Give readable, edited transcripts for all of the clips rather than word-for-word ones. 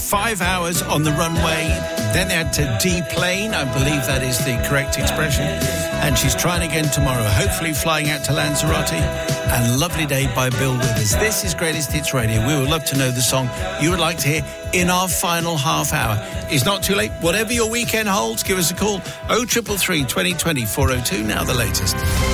5 hours on the runway. Then they had to deplane. I believe that is the correct expression. And she's trying again tomorrow, hopefully flying out to Lanzarote. And Lovely Day by Bill Withers. This is Greatest Hits Radio. We would love to know the song you would like to hear in our final half hour. It's not too late. Whatever your weekend holds, give us a call. 0333 2020 402. Now the latest.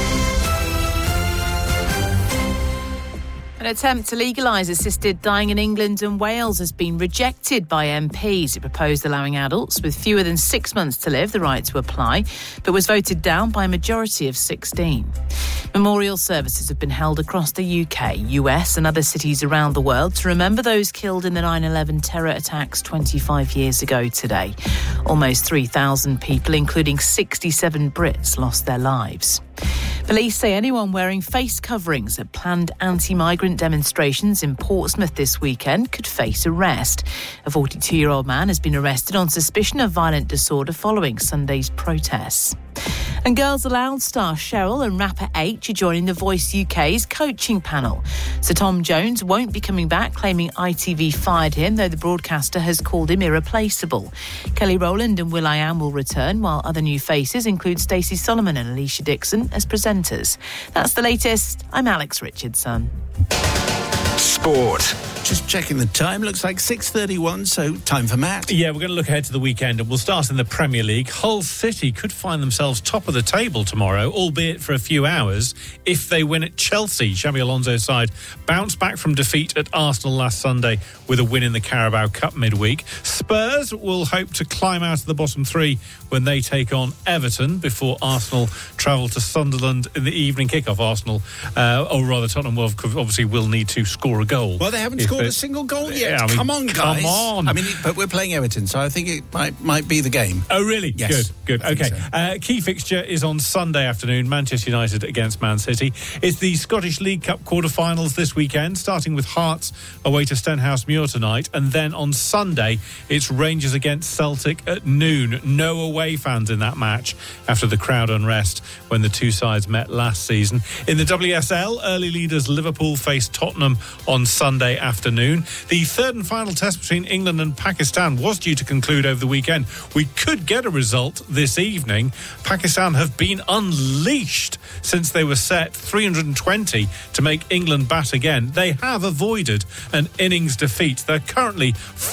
An attempt to legalise assisted dying in England and Wales has been rejected by MPs. It proposed allowing adults with fewer than 6 months to live the right to apply, but was voted down by a majority of 16. Memorial services have been held across the UK, US and other cities around the world to remember those killed in the 9/11 terror attacks 25 years ago today. Almost 3,000 people, including 67 Brits, lost their lives. Police say anyone wearing face coverings at planned anti-migrant demonstrations in Portsmouth this weekend could face arrest. A 42-year-old man has been arrested on suspicion of violent disorder following Sunday's protests. And Girls Aloud star Cheryl and rapper H are joining The Voice UK's coaching panel. Sir Tom Jones won't be coming back, claiming ITV fired him, though the broadcaster has called him irreplaceable. Kelly Rowland and will.i.am will return, while other new faces include Stacey Solomon and Alicia Dixon as presenters. That's the latest. I'm Alex Richardson. Sport. Just checking the time. Looks like 6:31, so time for Matt. Yeah, we're going to look ahead to the weekend, and we'll start in the Premier League. Hull City could find themselves top of the table tomorrow, albeit for a few hours, if they win at Chelsea. Xabi Alonso's side bounced back from defeat at Arsenal last Sunday with a win in the Carabao Cup midweek. Spurs will hope to climb out of the bottom three when they take on Everton before Arsenal travel to Sunderland in the evening kickoff. Arsenal, or rather Tottenham, obviously will need to score a goal. Well, they haven't scored a single goal yet. Yeah, I mean, come on, guys. Come on. I mean, but we're playing Everton, so I think it might be the game. Oh, really? Yes. Good. Okay. So. Key fixture is on Sunday afternoon, Manchester United against Man City. It's the Scottish League Cup quarter-finals this weekend, starting with Hearts away to Stenhousemuir tonight. And then on Sunday, it's Rangers against Celtic at noon. No away fans in that match after the crowd unrest when the two sides met last season. In the WSL, early leaders Liverpool face Tottenham on Sunday afternoon. The third and final test between England and Pakistan was due to conclude over the weekend. We could get a result this evening. Pakistan have been unleashed since they were set 320 to make England bat again. They have avoided an innings defeat. They're currently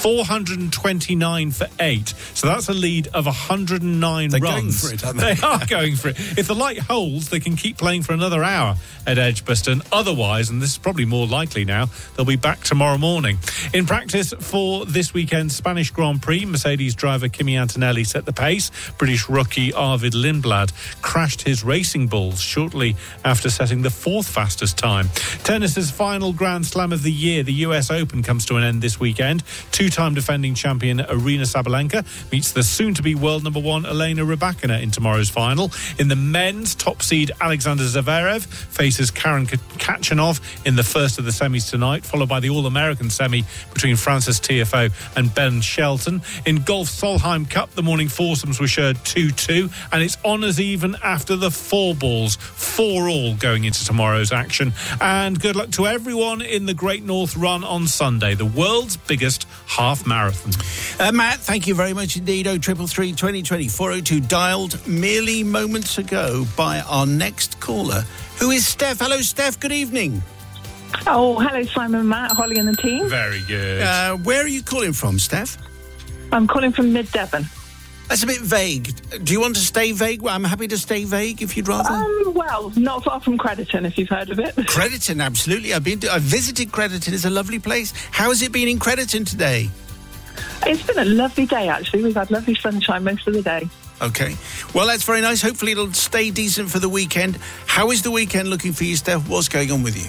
429 for 8. So that's a lead of 109 They're runs. going for it, aren't they? They are going for it. If the light holds, they can keep playing for another hour at Edgbaston. Otherwise, and this is probably more likely now, they'll be back tomorrow morning. In practice for this weekend's Spanish Grand Prix, Mercedes driver Kimi Antonelli set the pace. British rookie Arvid Lindblad crashed his racing balls shortly after setting the fourth fastest time. Tennis's final Grand Slam of the year, the US Open, comes to an end this weekend. Two-time defending champion Aryna Sabalenka meets the soon-to-be world number one Elena Rybakina in tomorrow's final. In the men's, top seed Alexander Zverev faces Karen Khachanov in the first of the semis tonight, followed by the All-American semi between Francis Tiafoe and Ben Shelton. In golf Solheim Cup, the morning foursomes were shared 2-2, and it's honours even after the four balls, 4-all going into tomorrow's action. And good luck to everyone in the Great North Run on Sunday, the world's biggest half marathon. Matt, thank you very much indeed. 0333 2020 402, dialed merely moments ago by our next caller, who is Steph. Hello, Steph. Good evening. Oh, hello, Simon, Matt, Holly and the team. Very good. Where are you calling from, Steph? I'm calling from Mid-Devon. That's a bit vague. Do you want to stay vague? Well, I'm happy to stay vague if you'd rather. Well, not far from Crediton, if you've heard of it. Crediton, absolutely. I've visited Crediton. It's a lovely place. How has it been in Crediton today? It's been a lovely day, actually. We've had lovely sunshine most of the day. Okay. Well, that's very nice. Hopefully it'll stay decent for the weekend. How is the weekend looking for you, Steph? What's going on with you?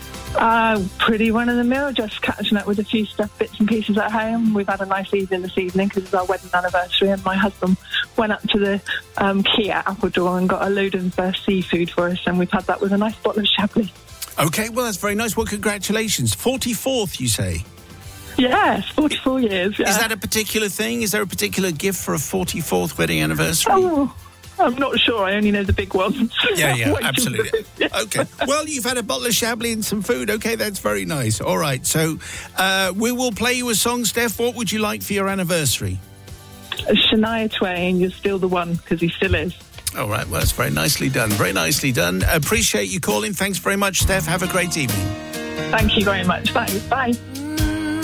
Pretty run-of-the-mill, just catching up with a few bits and pieces at home. We've had a nice evening this evening because it's our wedding anniversary, and my husband went up to the quay at Appledore and got a load of seafood for us, and we've had that with a nice bottle of Chablis. Okay, well, that's very nice. Well, congratulations. 44th, you say? Yes, 44 years. Yeah. Is that a particular thing? Is there a particular gift for a 44th wedding anniversary? Oh, I'm not sure. I only know the big ones. Yeah, absolutely. Okay. Well, you've had a bottle of Chablis and some food. Okay, that's very nice. All right. So we will play you a song, Steph. What would you like for your anniversary? Shania Twain, You're Still the One, because he still is. All right. Well, that's very nicely done. Very nicely done. Appreciate you calling. Thanks very much, Steph. Have a great evening. Thank you very much. Thanks. Bye.